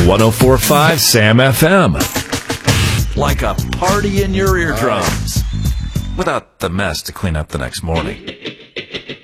104.5 Sam FM. Like a party in your eardrums. Without the mess to clean up the next morning.